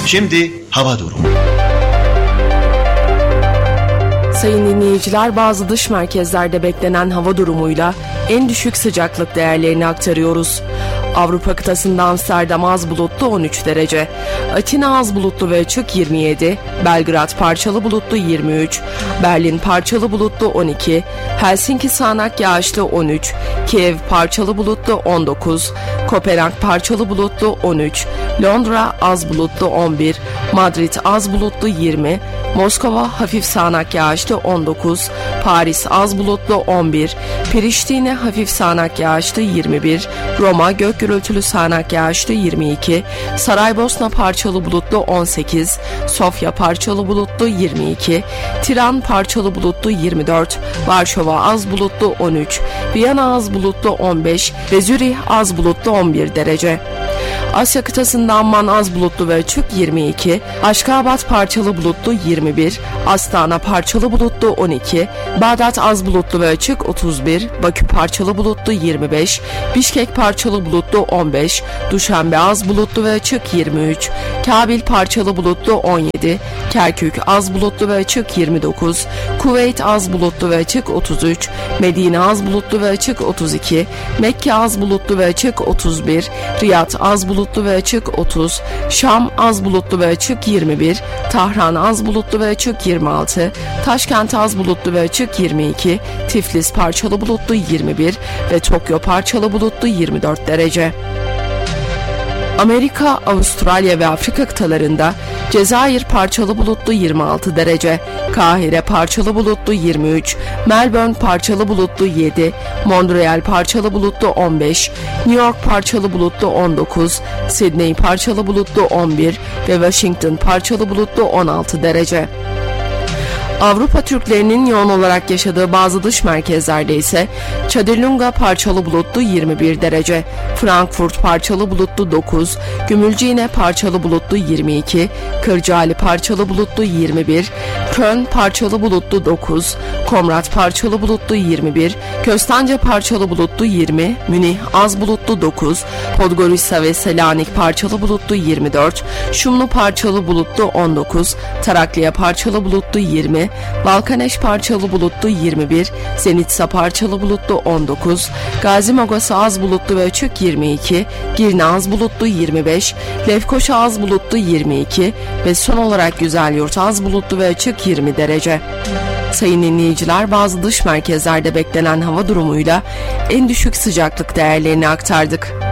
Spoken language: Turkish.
Şimdi hava durumu. Sayın dinleyiciler, bazı dış merkezlerde beklenen hava durumuyla en düşük sıcaklık değerlerini aktarıyoruz. Avrupa kıtasında Amsterdam az bulutlu 13 derece, Atina az bulutlu ve açık 27, Belgrad parçalı bulutlu 23, Berlin parçalı bulutlu 12, Helsinki sağanak yağışlı 13, Kiev parçalı bulutlu 19, Kopenhag parçalı bulutlu 13, Londra az bulutlu 11, Madrid az bulutlu 20, Moskova hafif sağanak yağışlı 19, Paris az bulutlu 11, Priştine hafif sağanak yağışlı 21, Roma gök gürültülü sağanak yağışlı 22, Saraybosna parçalı bulutlu 18, Sofya parçalı bulutlu 22, Tiran parçalı bulutlu 24, Varşova az bulutlu 13, Viyana az bulutlu 15 ve Zürih az bulutlu 11 derece. Asya kıtasında Amman az bulutlu ve açık 22, Aşkabat parçalı bulutlu 21, Astana parçalı bulutlu 12, Bağdat az bulutlu ve açık 31, Bakü parçalı bulutlu 25, Bişkek parçalı bulutlu 15, Duşanbe az bulutlu ve açık 23, Kabil parçalı bulutlu 17, Kerkük az bulutlu ve açık 29, Kuveyt az bulutlu ve açık 33, Medine az bulutlu ve açık 32, Mekke az bulutlu ve açık 31, Riyad az bulutlu ve açık 30, Şam az bulutlu ve açık 21, Tahran az bulutlu ve açık 26, Taşkent az bulutlu ve açık 22, Tiflis parçalı bulutlu 21 ve Tokyo parçalı bulutlu 24 derece. Amerika, Avustralya ve Afrika kıtalarında Cezayir parçalı bulutlu 26 derece, Kahire parçalı bulutlu 23, Melbourne parçalı bulutlu 7, Montreal parçalı bulutlu 15, New York parçalı bulutlu 19, Sydney parçalı bulutlu 11 ve Washington parçalı bulutlu 16 derece. Avrupa Türklerinin yoğun olarak yaşadığı bazı dış merkezlerde ise Çadırlunga parçalı bulutlu 21 derece, Frankfurt parçalı bulutlu 9, Gümülcine parçalı bulutlu 22, Kırcaali parçalı bulutlu 21, Köln parçalı bulutlu 9, Komrat parçalı bulutlu 21, Köstence parçalı bulutlu 20, Münih az bulutlu 9, Podgorica ve Selanik parçalı bulutlu 24, Şumlu parçalı bulutlu 19, Tarakliya parçalı bulutlu 20, Balkaneş parçalı bulutlu 21, Zenitsa parçalı bulutlu 19, Gazi Mogası az bulutlu ve açık 22, Girne az bulutlu 25, Lefkoşa az bulutlu 22 ve son olarak Güzelyurt az bulutlu ve açık 20 derece. Sayın dinleyiciler, bazı dış merkezlerde beklenen hava durumuyla en düşük sıcaklık değerlerini aktardık.